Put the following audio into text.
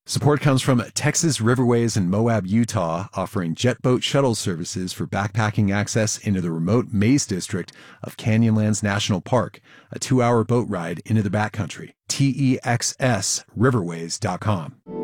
Support comes from Texas Riverways in Moab, Utah, offering jet boat shuttle services for backpacking access into the remote Maze District of Canyonlands National Park, a 2-hour boat ride into the backcountry. TEXSriverways.com.